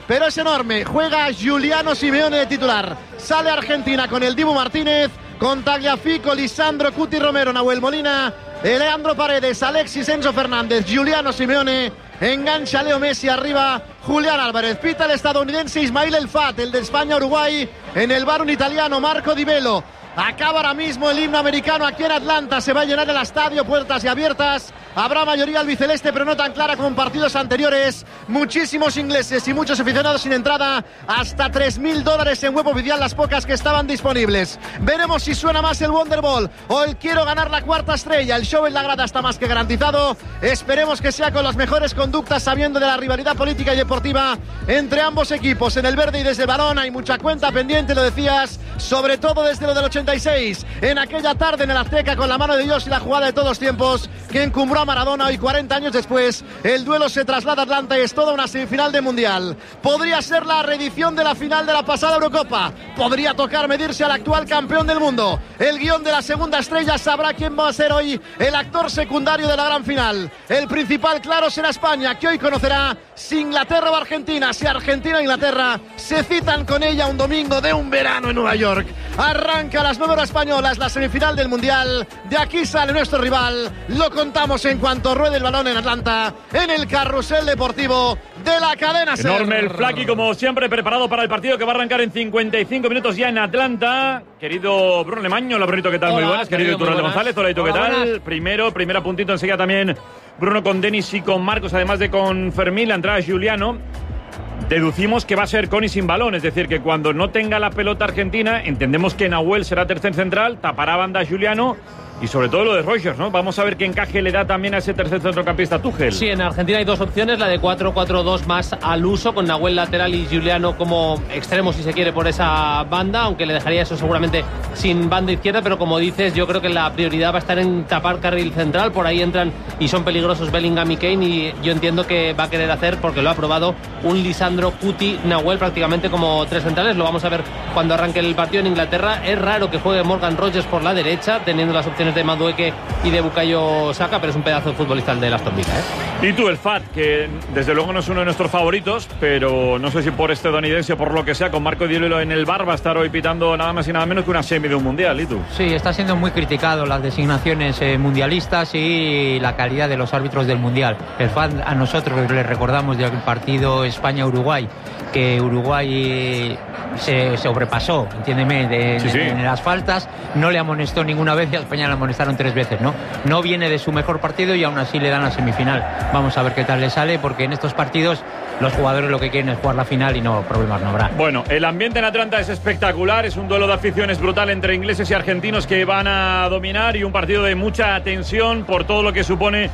pero es enorme. Juega Giuliano Simeone de titular. Sale Argentina con el Dibu Martínez, con Tagliafico, Lisandro, Cuti Romero, Nahuel Molina, Leandro Paredes, Alexis, Enzo Fernández, Giuliano Simeone. Engancha Leo Messi, arriba Julián Álvarez. Pita el estadounidense Ismail El Fat, el de España-Uruguay. En el bar un italiano, Marco Di Bello. Acaba ahora mismo el himno americano aquí en Atlanta. Se va a llenar el estadio, puertas y abiertas. Habrá mayoría albiceleste, pero no tan clara como en partidos anteriores. Muchísimos ingleses y muchos aficionados sin entrada. Hasta $3.000 en web oficial, las pocas que estaban disponibles. Veremos si suena más el Wonderball o el quiero ganar la cuarta estrella. El show en la grada está más que garantizado. Esperemos que sea con las mejores conductas, sabiendo de la rivalidad política y deportiva entre ambos equipos. En el verde y desde el balón hay mucha cuenta pendiente, lo decías, sobre todo desde lo del 86. En aquella tarde en el Azteca, con la mano de Dios y la jugada de todos los tiempos que encumbró a Maradona. Hoy, 40 años después, el duelo se traslada a Atlanta y es toda una semifinal de Mundial. Podría ser la reedición de la final de la pasada Eurocopa. Podría tocar medirse al actual campeón del mundo. El guión de la segunda estrella sabrá quién va a ser hoy el actor secundario de la gran final. El principal, claro, será España, que hoy conocerá si Inglaterra o Argentina. Si Argentina o Inglaterra se citan con ella un domingo de un verano en Nueva York. Arranca a las 9 horas españolas la semifinal del Mundial. De aquí sale nuestro rival. Lo contamos en cuanto ruede el balón en Atlanta, en el carrusel deportivo de la cadena SER. Enorme el Flaqui, como siempre, preparado para el partido que va a arrancar en 55 minutos ya en Atlanta. Querido Bruno Lemaño, hola Brunito, ¿qué tal? Hola, muy buenas. Querido Iturralde González, hola Ito, ¿qué tal? Buenas. Primer apuntito enseguida también Bruno con Denis y con Marcos, además de con Fermín, la entrada de Giuliano. Deducimos que va a ser con y sin balón, es decir, que cuando no tenga la pelota Argentina, entendemos que Nahuel será tercer central, tapará banda Giuliano. Y sobre todo lo de Rogers, ¿no? Vamos a ver qué encaje le da también a ese tercer centrocampista Tuchel. Sí, en Argentina hay dos opciones, la de 4-4-2 más al uso, con Nahuel lateral y Giuliano como extremo, si se quiere, por esa banda, aunque le dejaría eso seguramente sin banda izquierda, pero como dices, yo creo que la prioridad va a estar en tapar carril central. Por ahí entran y son peligrosos Bellingham y Kane, y yo entiendo que va a querer hacer, porque lo ha probado, un Lisandro, Cuti, Nahuel prácticamente como tres centrales. Lo vamos a ver cuando arranque el partido en Inglaterra. Es raro que juegue Morgan Rogers por la derecha, teniendo las opciones de Madueke y de Bukayo Saka, pero es un pedazo de futbolista el de Aston Villa, ¿eh? Y tú, el Fat, que desde luego no es uno de nuestros favoritos, pero no sé si por estadounidense o por lo que sea, con Marco Di Bello en el bar, va a estar hoy pitando nada más y nada menos que una semi de un mundial. ¿Y tú? Sí, está siendo muy criticado las designaciones mundialistas y la calidad de los árbitros del mundial. El Fat, a nosotros le recordamos del partido España-Uruguay, que Uruguay se sobrepasó, entiéndeme, en las faltas, no le amonestó ninguna vez y a España le amonestaron 3 veces, ¿no? No viene de su mejor partido y aún así le dan la semifinal. Vamos a ver qué tal le sale, porque en estos partidos los jugadores lo que quieren es jugar la final y no, problemas no habrá. Bueno, el ambiente en Atlanta es espectacular, es un duelo de aficiones brutal entre ingleses y argentinos que van a dominar, y un partido de mucha tensión por todo lo que supone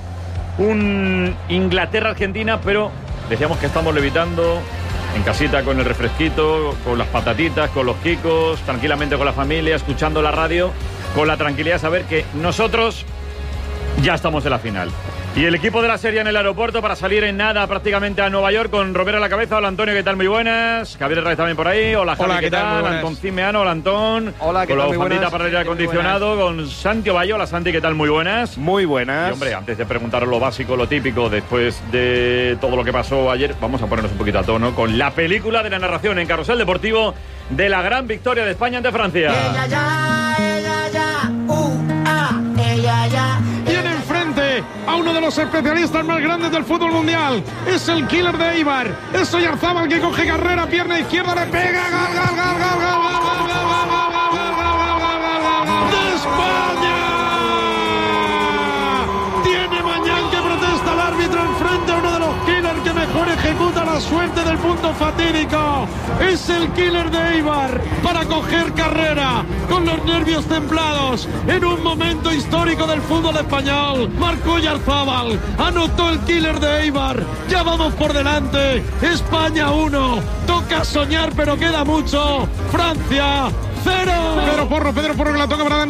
un Inglaterra-Argentina, pero decíamos que estamos levitando en casita con el refresquito, con las patatitas, con los quicos, tranquilamente con la familia, escuchando la radio, con la tranquilidad de saber que nosotros ya estamos en la final. Y el equipo de la serie en el aeropuerto para salir en nada prácticamente a Nueva York, con Romero a la cabeza. Hola Antonio, ¿qué tal? Muy buenas. Javier Herrera también por ahí. Hola Javi, ¿qué tal? Antón Cimeano, hola Antón. Hola, ¿qué tal? Con la Muy bufandita buenas. para el aire acondicionado, con Santi Ovalle. Hola Santi, ¿qué tal? Muy buenas. Muy buenas. Y hombre, antes de preguntaros lo básico, lo típico, después de todo lo que pasó ayer, vamos a ponernos un poquito a tono con la película de la narración en Carrusel Deportivo de la gran victoria de España ante Francia. Ella ya, ella ya. Tiene enfrente a uno de los especialistas más grandes del fútbol mundial. Es el killer de Eibar. Es Oyarzábal, que coge carrera, pierna izquierda, le pega. ¡Gol! ¡De España! Tiene Mañán, que protesta al árbitro, enfrente a uno de los killers que mejor ejecuta la suerte del punto fatídico. Es el killer de Eibar para coger carrera con los nervios templados en un momento histórico del fútbol español. Marcó Oyarzábal, anotó el killer de Eibar. Ya vamos por delante. España 1. Toca soñar, pero queda mucho. Francia 0. Pedro Porro que la toca para